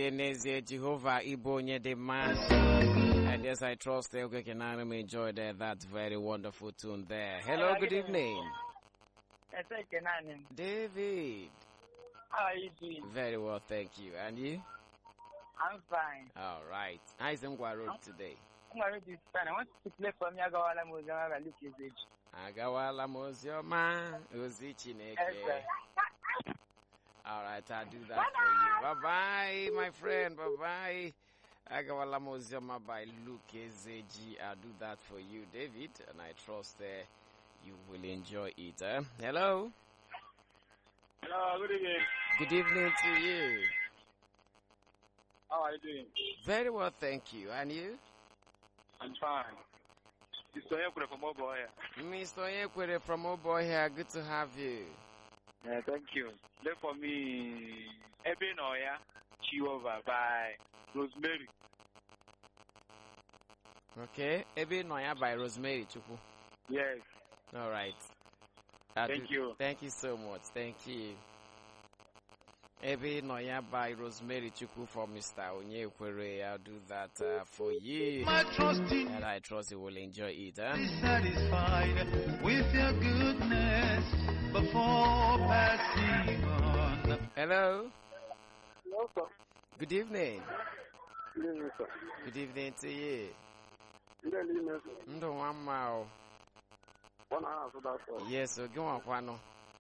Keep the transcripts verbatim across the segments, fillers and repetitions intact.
N'ezie, Jehovah Ibonye de man. And yes, I trust that we can enjoy that, that very wonderful tune there. Hello, good evening. David. How are you doing? Very well, thank you. And you? I'm fine. All right. How is Ngwa Road today? Ngwa Road is fine. I want to play for me Agawala Mozioma by Luke Ezeji. Agawala Mozioma Ozichi Neke. All right, I'll do that for you. Bye-bye, my friend. Bye-bye. Agawala Mozioma by Luke Ezeji. I'll do that for you, David. And I trust uh, you will enjoy it. Eh? Hello? Hello, good evening. Good evening to you. How are you doing? Very well, thank you. And you? I'm fine. Mister Oyekwere from Obo here. Mister Oyekwere from Obo here. Good to have you. Yeah, thank you. Play for me Ebe Noya Chiova by Rosemary. Okay. Ebe Noya by Rosemary Chukwu. Yes. All right. I'll thank do, you. Thank you so much. Thank you. Ebe Noya by Rosemary Chukwu for Mister Onyekwere. I'll do that uh, for you. My trust in and I trust you will enjoy it. Huh? Be satisfied with your goodness before passing on. Hello. Hello, sir. Good evening. Good evening, sir. Good evening to you. Good evening, sir. Ndo wamao. One hour, so that's all. Yes, so go on, Kwano.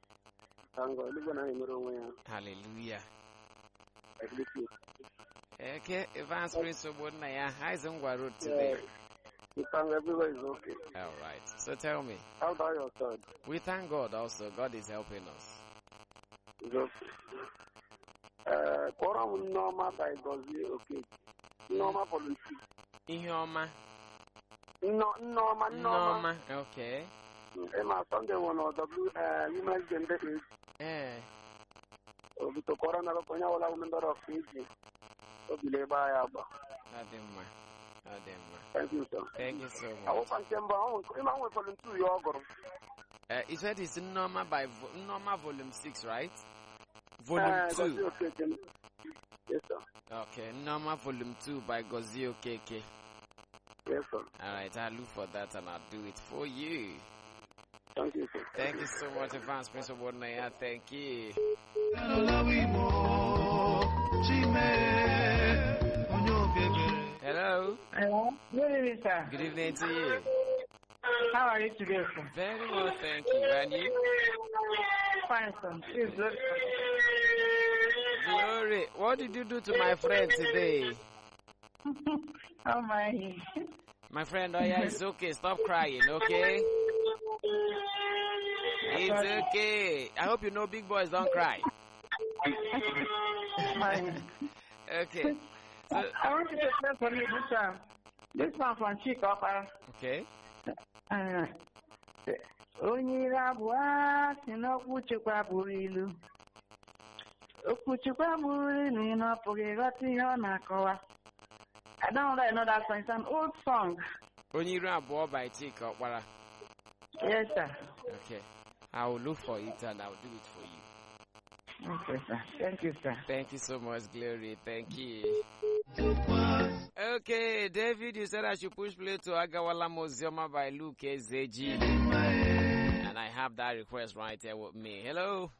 Hallelujah. Okay, Evans Prince of Bodnaya, how's Ngwa Road today? We thank everywhere is okay. All right. So tell me. How about your son? We thank God also. God is helping us. It's okay. Uh, Koram Norma by Gozi, okay. Norma policy. Ihioma. No, Norma, Norma. Norma. Okay. Emma Sunday one or W, uh, women's gender is. Eh. Obito Korana Konya wala women of Fiji. Obile Bayaba. Adema. Adema. Thank you, sir. Thank you so much. I hope I'm going to you. Uh, you said it's Norma by vo- Norma volume six, right? Volume uh, two. Okay, yes, sir. Okay, Norma volume two by Gozio K K. Yes, sir. All right, I'll look for that and I'll do it for you. Thank you, sir. Thank you so much, Advance Prince of Bodnaya. Thank you. Hello. Hello. Good evening, sir. Good evening to you. How are you today, sir? Very well, thank you. And you? Fine, sir. It's good. Glory. What did you do to my friend today? Oh, my. My friend, oh yeah, it's okay. Stop crying, okay? It's okay. I hope you know big boys don't cry. Okay. So, I want you to play for me this one. This one from Chikapa. okay. Onye abụọ si n'okwu Chukwu buru ilu. Okwu Chukwu buru ilu na ọ pụghị ịghọta ihe ọ na-akọwa. I don't really know that song. It's an old song. Onyiru Abụọ by Chika Okpara. Yes, sir. Okay. I will look for it and I will do it for you. Okay, sir. Thank you, sir. Thank you so much, Glory. Thank you. Okay, David, you said I should push play to Agawala Mozioma by Luke Ezeji. And I have that request right here with me. Hello.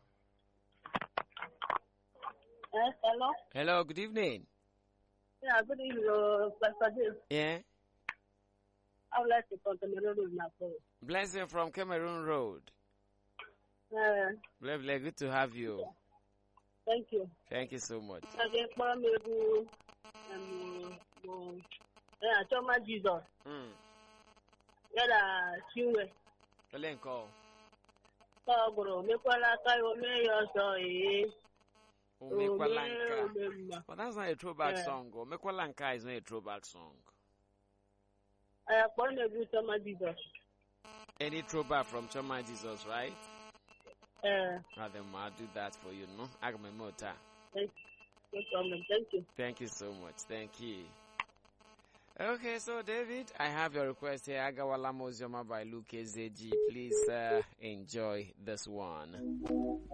Yes, hello. Hello, good evening. Yeah, good evening, uh, Pastor James. Yeah. I would like to come to Cameroon with my phone. Blessing from Cameroon Road. Uh, Lovely, good to have you. thank you. Thank you so much. I get for me to um, um, yeah, Choma Jesus. Hmm. Yeah, Chinwe. Olenko. So, bro, me kwala kayo me yo so eh. Omekwalanka. Well, that's not a throwback Yeah. song. Omekwalanka is not a throwback song. I have one of you, Choma Jesus. Any throwback from Choma Jesus, right? Uh, Rather, I'll do that for you, no? Agmemota. thank no problem. Thank you. Thank you so much. Thank you. Okay, so David, I have your request here. Agawala Mozioma by Luke Ezeji. Please uh, enjoy this one.